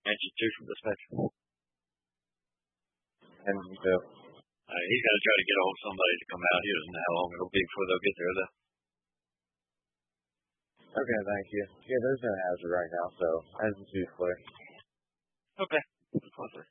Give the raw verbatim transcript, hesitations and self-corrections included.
answer two from dispatch. And so, uh, he's got to try to get a hold of somebody to come out. He doesn't know how long it'll be before they'll get there, though. Okay, thank you. Yeah, there's no hazard right now, so as it's clear. Okay.